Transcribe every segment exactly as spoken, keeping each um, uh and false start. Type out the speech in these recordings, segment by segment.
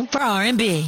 for R and B.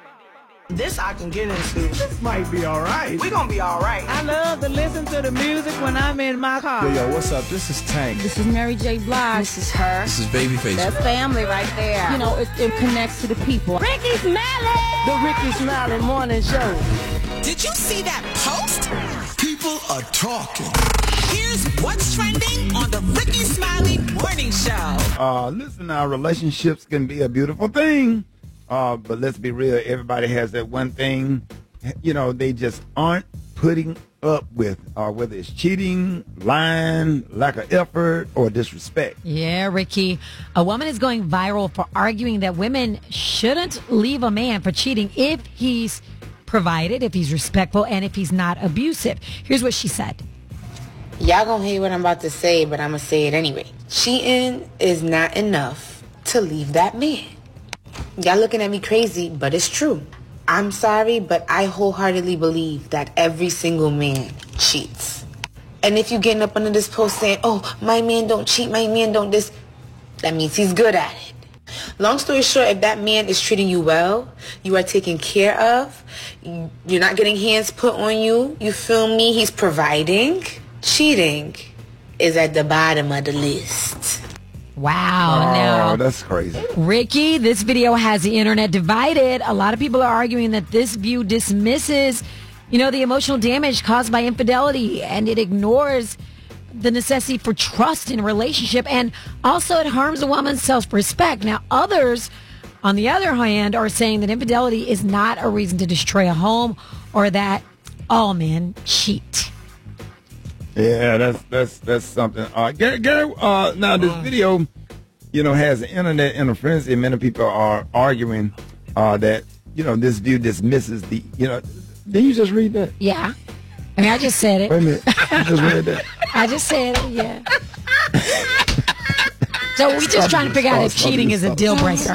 This I can get into. This might be all right. We gonna be all right. I love to listen to the music when I'm in my car. Yo, yo, what's up? This is Tank. This is Mary J. Blige. This is her. This is Babyface. That's family right there. You know, it, it connects to the people. Ricky Smiley! The Ricky Smiley Morning Show. Did you see that post? People are talking. Here's what's trending on the Ricky Smiley Morning Show. Uh, listen, our relationships can be a beautiful thing. Uh, but let's be real. Everybody has that one thing, you know, they just aren't putting up with, uh, whether it's cheating, lying, lack of effort, or disrespect. Yeah, Ricky. A woman is going viral for arguing that women shouldn't leave a man for cheating if he's provided, if he's respectful, and if he's not abusive. Here's what she said. Y'all gonna hate what I'm about to say, but I'm gonna say it anyway. Cheating is not enough to leave that man. Y'all looking at me crazy, but it's true. I'm sorry, but I wholeheartedly believe that every single man cheats. And if you're getting up under this post saying, oh, my man don't cheat, my man don't this, that means he's good at it. Long story short, if that man is treating you well, you are taken care of, you're not getting hands put on you, you feel me, he's providing, cheating is at the bottom of the list. Wow. Oh, now, that's crazy. Ricky, this video has the internet divided. A lot of people are arguing that this view dismisses, you know, the emotional damage caused by infidelity, and it ignores the necessity for trust in a relationship, and also it harms a woman's self-respect. Now, others, on the other hand, are saying that infidelity is not a reason to destroy a home or that all men cheat. Yeah, that's that's that's something. Uh, Gary, Gary uh, now this video, you know, has the internet interference, and many people are arguing uh, that, you know, this view dismisses the, you know, didn't you just read that? Yeah. I mean, I just said it. Wait a minute. You just read that? I just said it, yeah. So we're just trying to figure out if cheating is a deal breaker.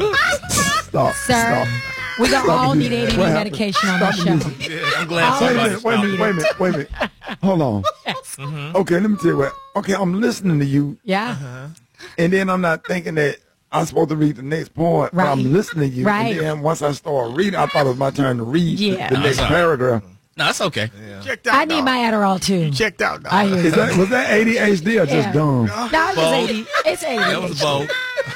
Stop. Sir, Stop. we don't Stop all the need A D D music. medication on this show. Yeah, I'm glad All somebody of Wait a us minute, wait a need minute, wait a it. minute, wait a minute. Hold on. Mm-hmm. Okay, let me tell you what. Okay, I'm listening to you, Yeah. and then I'm not thinking that I'm supposed to read the next point, but Right. I'm listening to you. Right. And then once I start reading, I thought it was my turn to read the- Yeah. the, No, next it's all right. paragraph. No, it's okay. Checked out. I need dog. my Adderall too. Checked out. Dog. I hear Is you. that, was that A D H D or just Yeah. dumb? No, it's Both. eighty. It's eighty. That was both.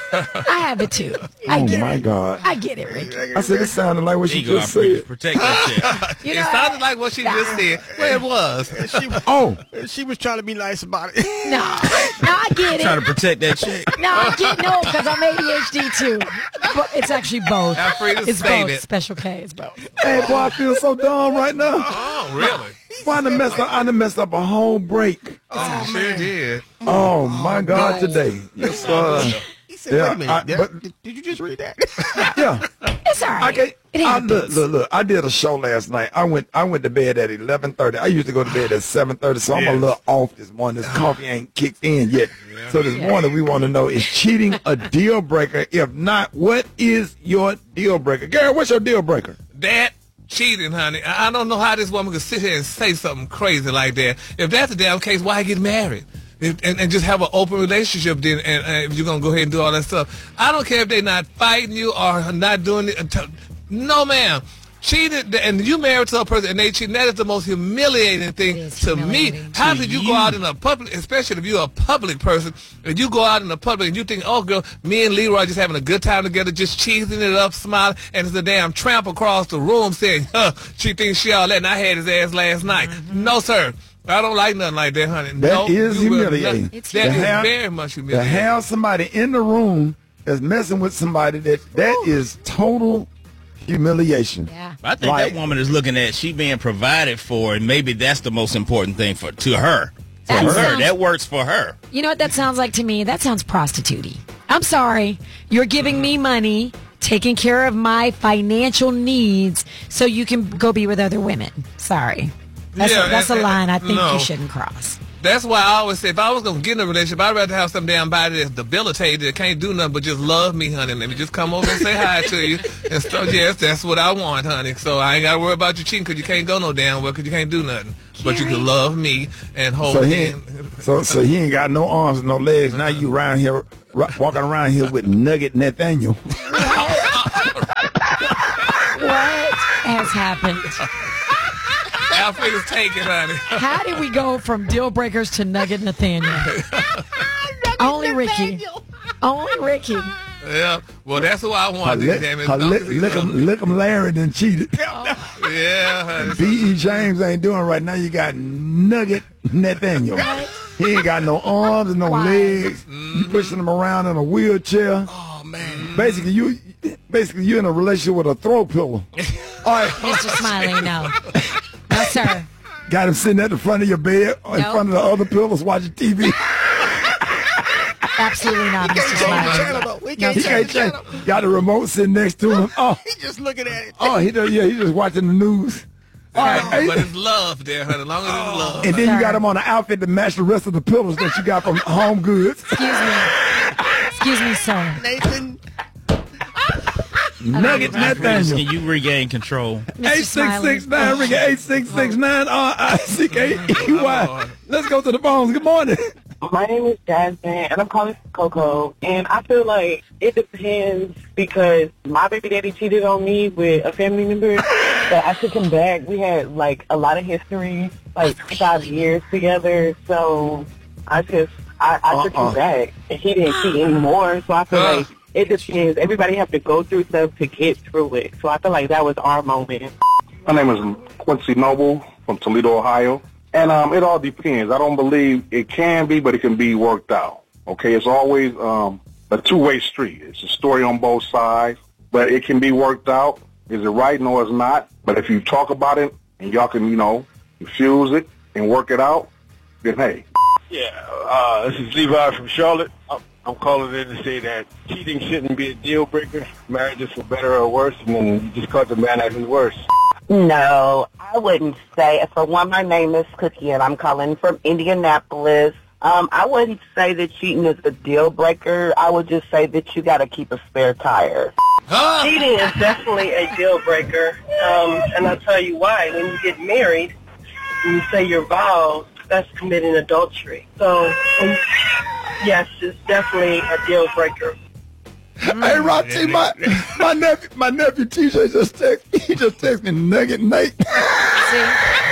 I have it too. I Oh get my it. God. I get it, Ricky. I said it sounded like what she Ego, I just pre- said. protect that shit. You It know, sounded like what she just said. Well, it was. She, Oh, she was trying to be nice about it. No, no, I get Trying to it. protect that chick. No, I get no because I'm A D H D too. But it's actually both. I'm free to It's state both. it. Special K is both. hey, boy, I feel so dumb right now. Oh, really? Why I done messed up? I done messed up a whole break. Oh, sure did. Oh my God, today. Yes, uh, He said, Yeah, wait a minute. I- did, but- did, did you just read that? yeah. It's all I right. can't. It I, happens. look, look, look. I did a show last night. I went. I went to bed at eleven thirty. I used to go to bed at seven thirty, so I'm a Yes. little off this morning. This coffee ain't kicked in yet. So this morning we want to know: is cheating a deal breaker? If not, what is your deal breaker? Gary, what's your deal breaker? That cheating, honey. I I don't know how this woman could sit here and say something crazy like that. If that's the damn case, why get married? If, and, and just have an open relationship then, and, and if you're going to go ahead and do all that stuff. I don't care if they're not fighting you or not doing it. No, ma'am. Cheated, and you married to a person and they cheating, that is the most humiliating thing It is to me. humiliating. How To did you, you. go out in a public, especially if you're a public person, and you go out in the public and you think, oh, girl, me and Leroy just having a good time together, just cheesing it up, smiling, and it's a damn tramp across the room saying, huh, she thinks she all that, and I had his ass last night. No, sir. I don't like nothing like that, honey. That no, is you will humiliating. not- It's That is To have- very much To humiliating. have somebody in the room that's messing with somebody that that is total humiliation. Yeah. I think Like- that woman is looking at she being provided for, and maybe that's the most important thing for to her. For That her, sounds- that works for her. You know what that sounds like to me? That sounds prostitute-y. I'm sorry. You're giving me money, taking care of my financial needs, so you can go be with other women. Sorry. That's, Yeah, a, that's a and- line I think no. you shouldn't cross. That's why I always say, if I was going to get in a relationship, I'd rather have some damn body that's debilitated, that can't do nothing but just love me, honey. Let me just come over and say hi to you. And so, yes, that's what I want, honey. So I ain't got to worry about you cheating because you can't go no damn well because you can't do nothing. But you can love me and hold So he, me. ain't, so so he ain't got no arms, no legs. Now you around here, ro- walking around here with Nugget Nathaniel. happened? Alfred is taken, honey. How did we go from deal breakers to Nugget Nathaniel? Only Ricky. Only Ricky. Yeah. Well, that's who I want. Lick, Damn it. lick, lick, him, lick him Larry done cheated. Yeah, honey. B E. James ain't doing right now. You got Nugget Nathaniel. He ain't got no arms and no Why? legs. You pushing him around in a wheelchair. Oh, man. Basically, you basically you're in a relationship with a throw pillow. All right, Mister Smiley, no. No, sir. got him sitting at the front of your bed, or in Nope. front of the other pillows, watching T V. Absolutely not, Mister Smiley. We He can't can't change the change. channel. Got the remote sitting next to him. Oh, He just looking at it. oh, he does. Yeah, he's just watching the news. All right, hey, But it's love there, honey. As long as it's love. and then you Sir. got him on an outfit to match the rest of the pillows that you got from Home Goods. Excuse me. Excuse me, sir. Nathan. Nugget Nathaniel. Can you regain control? Mister Eight six six Smiley. nine, ring eight six six nine R I C K E Y. Let's go to the phones. Good morning. My name is Jasmine, and I'm calling from Coco. And I feel like it depends because my baby daddy cheated on me with a family member, but I took him back. We had, like, a lot of history, like five years together. So I just, I, I took Uh-uh. him back, and he didn't cheat anymore. So I feel Uh. like it depends. Everybody have to go through stuff to get through it. So I feel like that was our moment. My name is Quincy Noble from Toledo, Ohio. And um, it all depends. I don't believe it can be, but it can be worked out. Okay, it's always um, a two-way street. It's a story on both sides, but it can be worked out. Is it right? No, it's not. But if you talk about it and y'all can, you know, infuse it and work it out, then hey. Yeah, uh, this is Levi from Charlotte. I'm, I'm calling in to say that cheating shouldn't be a deal breaker. Marriage is for better or worse, and then you just caught the man at his worst. No, I wouldn't say. For one, my name is Cookie, and I'm calling from Indianapolis. Um, I wouldn't say that cheating is a deal breaker. I would just say that you got to keep a spare tire. Cheating is definitely a deal breaker, um, and I'll tell you why. When you get married, and you say your vows, that's committing adultery. So, um, yes, it's definitely a deal breaker. Hey, Roxy, my my nephew, my nephew T J just text me. He just texted me Nugget Nate. See?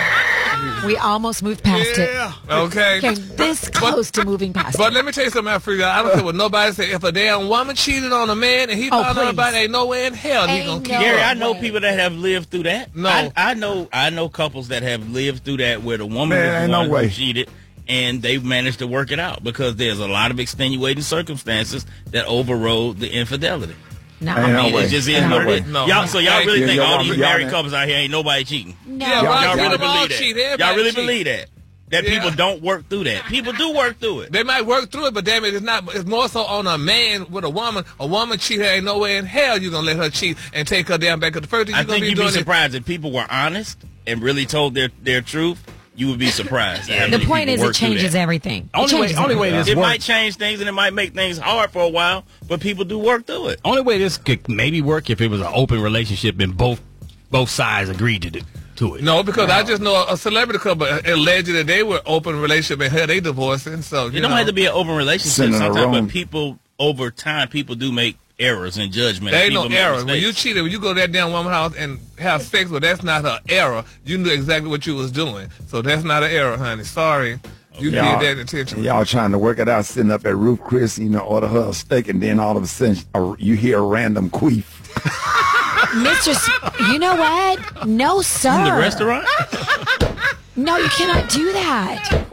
We almost moved past Yeah. Okay. it. Came this close to moving past But it. let me tell you something, Africa. I don't care what nobody say. If a damn woman cheated on a man and he Oh, found out please. about it, ain't no way in hell he Ain't gonna keep no Gary, up. I know way. people that have lived through that. No. I, I know I know couples that have lived through that where the woman Man, was ain't the no one way. who cheated, and they've managed to work it out because there's a lot of extenuating circumstances that overrode the infidelity. No. I Ain't no mean, way. it just is Ain't no what it way. is. No. Y'all, so y'all really Yeah, think y'all all want- these y'all married want- couples out here ain't nobody cheating? No. Yeah, Y'all- right. Y'all really Y'all all believe that? cheat. Y'all Everybody really cheat. believe that? That Yeah. people don't work through that. People do work through it. They might work through it, but damn it, it's not. It's more so on a man with a woman. A woman cheater ain't no way in hell you gonna let her cheat and take her down back. Cause the first thing I you gonna think be you'd be doing is surprised if people were honest and really told their, their truth. You would be surprised. at how The many point people is it work through changes that. everything. It Only way, changes only way everything. this It works. might change things and it might make things hard for a while, but people do work through it. Only way this could maybe work if it was an open relationship and both both sides agreed to do, to it. no, because I just know a celebrity couple alleged that they were open relationship and hell they divorcing. So you It don't know, have to be an open relationship Sending her sometimes, wrong. but people over time, people do make errors in judgment. there ain't no People make error. When mistakes. you cheated, when you go to that damn woman's house and have sex with, that's not her error. You knew exactly what you was doing, so that's not an error, honey. Sorry, you Y'all- did that intentionally. Y'all trying to work it out, sitting up at Ruth Chris, you know, order her a steak, and then all of a sudden uh, you hear a random queef. Mister S- you know what? No, sir. in the restaurant. No, you cannot do that.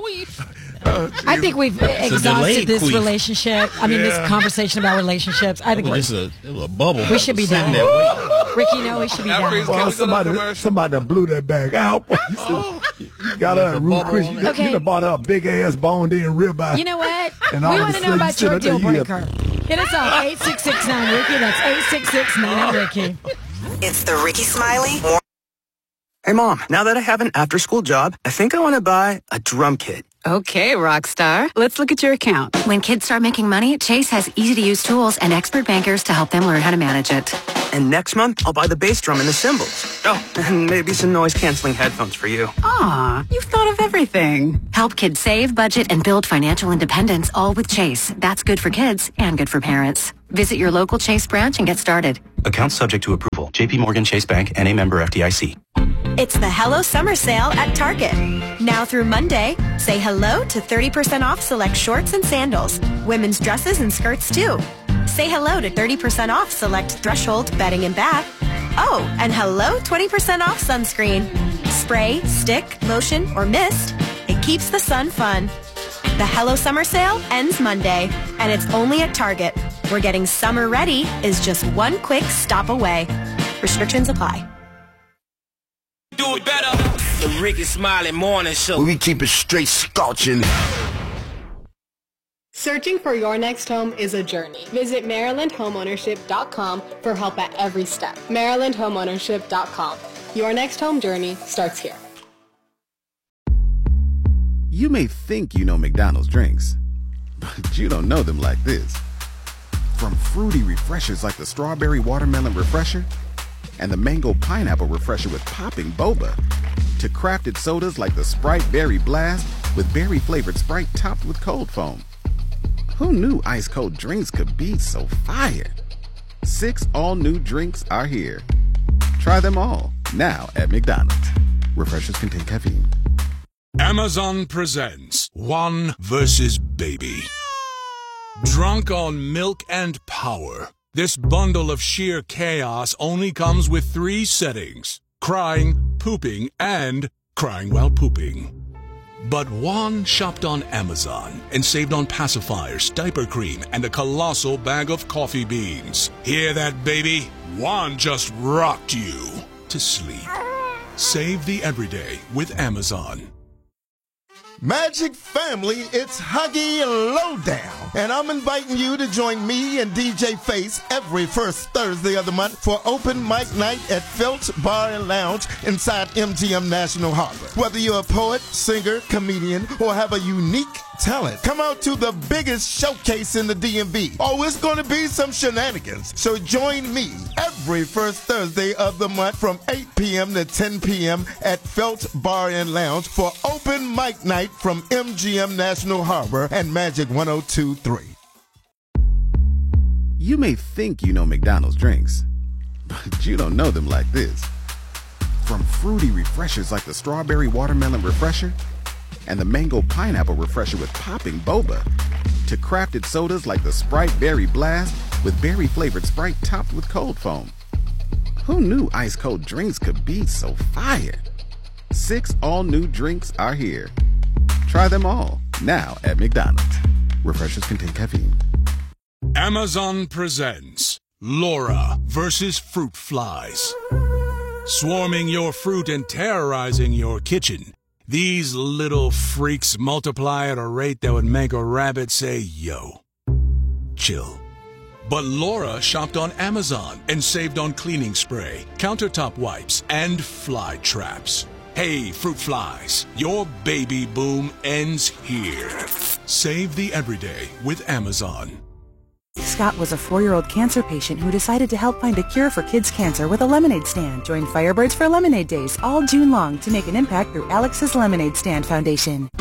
I think we've delayed exhausted this queef. relationship. I mean, Yeah. this conversation about relationships. I think It we're, was just a, it was a bubble. we should be Sitting done. there waiting. Ricky, no, we should be Africa- done. Can we Well, go to somebody, commercial? somebody done blew that bag out. You got her at Ruth Chris. You, Okay. you done bought her a big ass boned in ribeye. You know what? And We all of want a to know sudden about you your sit deal up there, you breaker. Hit us up, eight six six nine Ricky. That's eight six six nine Ricky. It's the Ricky Smiley. Hey, Mom, now that I have an after-school job, I think I want to buy a drum kit. Okay, Rockstar. Let's look at your account. When kids start making money, Chase has easy-to-use tools and expert bankers to help them learn how to manage it. And next month, I'll buy the bass drum and the cymbals. Oh, and maybe some noise-canceling headphones for you. Aw, you've thought of everything. Help kids save, budget, and build financial independence, all with Chase. That's good for kids and good for parents. Visit your local Chase branch and get started. Account subject to approval. J P Morgan Chase Bank, N A member F D I C. It's the Hello Summer Sale at Target. Now through Monday, say hello to thirty percent off select shorts and sandals, women's dresses and skirts too. Say hello to thirty percent off select Threshold bedding and bath. Oh, and hello twenty percent off sunscreen. Spray, stick, lotion, or mist. It keeps the sun fun. The Hello Summer Sale ends Monday, and it's only at Target, where getting summer ready is just one quick stop away. Restrictions apply. Do it better. The Ricky Smiley Morning Show. We keep it straight scorching. Searching for your next home is a journey. Visit Maryland Homeownership dot com for help at every step. Maryland Homeownership dot com. Your next home journey starts here. You may think you know McDonald's drinks, but you don't know them like this. From fruity refreshers like the Strawberry Watermelon Refresher and the Mango Pineapple Refresher with popping boba, to crafted sodas like the Sprite Berry Blast with berry-flavored Sprite topped with cold foam. Who knew ice-cold drinks could be so fire? Six all-new drinks are here. Try them all, now at McDonald's. Refreshers contain caffeine. Amazon presents One versus Baby. Drunk on milk and power, this bundle of sheer chaos only comes with three settings: crying, pooping, and crying while pooping. But Juan shopped on Amazon and saved on pacifiers, diaper cream, and a colossal bag of coffee beans. Hear that, baby? Juan just rocked you to sleep. Save the everyday with Amazon. Magic family, it's Huggy Lowdown, and I'm inviting you to join me and D J Face every first Thursday of the month for open mic night at Felt's Bar and Lounge inside M G M National Harbor. Whether you're a poet, singer, comedian, or have a unique talent, come out to the biggest showcase in the D M V. Oh, it's going to be some shenanigans. So join me every first Thursday of the month from eight p.m. to ten p.m. at Felt's Bar and Lounge for open mic night from M G M National Harbor and Magic one oh two point three. You may think you know McDonald's drinks, but you don't know them like this. From fruity refreshers like the Strawberry Watermelon Refresher and the Mango Pineapple Refresher with popping boba, to crafted sodas like the Sprite Berry Blast with berry-flavored Sprite topped with cold foam. Who knew ice-cold drinks could be so fire? Six all-new drinks are here. Try them all, now at McDonald's. Refreshers contain caffeine. Amazon presents Laura versus Fruit Flies. Swarming your fruit and terrorizing your kitchen, these little freaks multiply at a rate that would make a rabbit say, yo. Chill. But Laura shopped on Amazon and saved on cleaning spray, countertop wipes, and fly traps. Hey, fruit flies, your baby boom ends here. Save the everyday with Amazon. Scott was a four-year-old cancer patient who decided to help find a cure for kids' cancer with a lemonade stand. Join Firebirds for Lemonade Days all June long to make an impact through Alex's Lemonade Stand Foundation.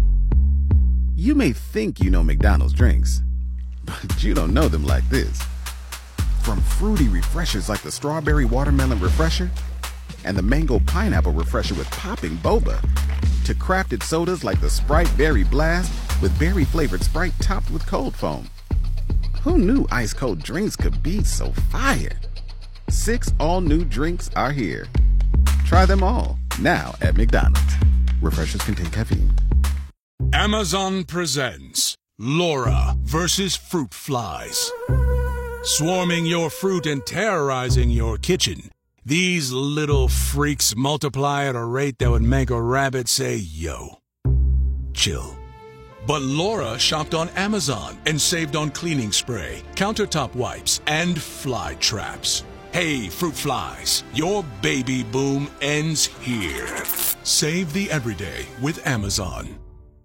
You may think you know McDonald's drinks, but you don't know them like this. From fruity refreshers like the Strawberry Watermelon Refresher and the Mango Pineapple Refresher with popping boba, to crafted sodas like the Sprite Berry Blast with berry-flavored Sprite topped with cold foam. Who knew ice-cold drinks could be so fire? Six all-new drinks are here. Try them all, now at McDonald's. Refreshers contain caffeine. Amazon presents Laura versus Fruit Flies. Swarming your fruit and terrorizing your kitchen, these little freaks multiply at a rate that would make a rabbit say, yo. Chill. But Laura shopped on Amazon and saved on cleaning spray, countertop wipes, and fly traps. Hey, fruit flies, your baby boom ends here. Save the everyday with Amazon.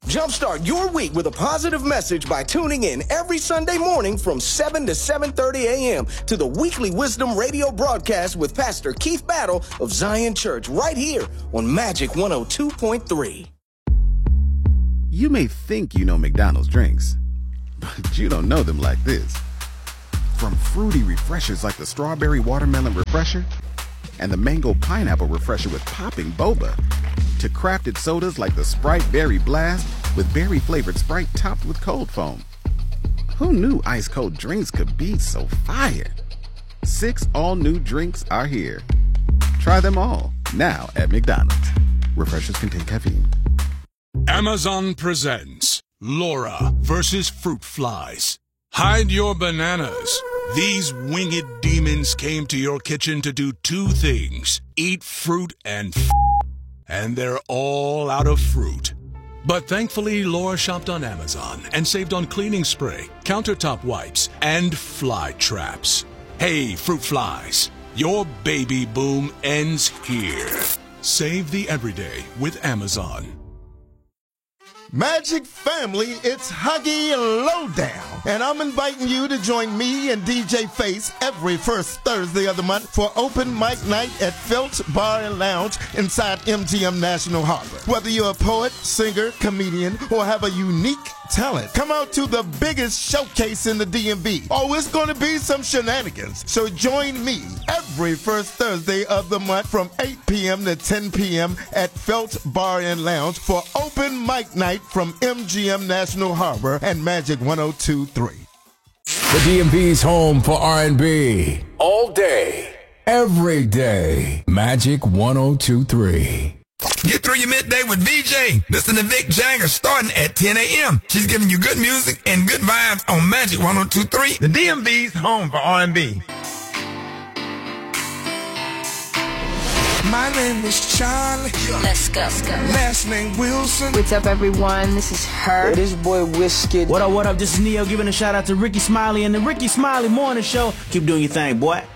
Jumpstart your week with a positive message by tuning in every Sunday morning from seven to seven thirty a.m. to the weekly Wisdom Radio broadcast with Pastor Keith Battle of Zion Church right here on Magic one oh two point three. You may think you know McDonald's drinks, but you don't know them like this. From fruity refreshers like the Strawberry Watermelon Refresher and the Mango Pineapple Refresher with popping boba, to crafted sodas like the Sprite Berry Blast with berry-flavored Sprite topped with cold foam. Who knew ice-cold drinks could be so fire? Six all-new drinks are here. Try them all, now at McDonald's. Refreshers contain caffeine. Amazon presents Laura versus Fruit Flies. Hide your bananas. These winged demons came to your kitchen to do two things: eat fruit and f***. And they're all out of fruit. But thankfully, Laura shopped on Amazon and saved on cleaning spray, countertop wipes, and fly traps. Hey, fruit flies, your baby boom ends here. Save the everyday with Amazon. Magic family, it's Huggy Lowdown, and I'm inviting you to join me and D J Face every first Thursday of the month for open mic night at Felt's Bar and Lounge inside M G M National Harbor. Whether you're a poet, singer, comedian, or have a unique talent, come out to the biggest showcase in the D M V. Oh, it's going to be some shenanigans. So join me every first Thursday of the month from eight p.m. to ten p.m. at Felt's Bar and Lounge for open mic night from M G M National Harbor and Magic one oh two point three. The D M V's home for R and B. All day, every day. Magic one oh two point three. Get through your midday with V J. Listen to Vic Jagger starting at ten a.m. She's giving you good music and good vibes on Magic one oh two point three. The D M V's home for R and B. My name is Charlie. Let's go. Let's go. Last name Wilson. What's up, everyone? This is her. Hey, this boy Whiskey. What up, what up? This is Neo giving a shout out to Ricky Smiley and the Ricky Smiley Morning Show. Keep doing your thing, boy.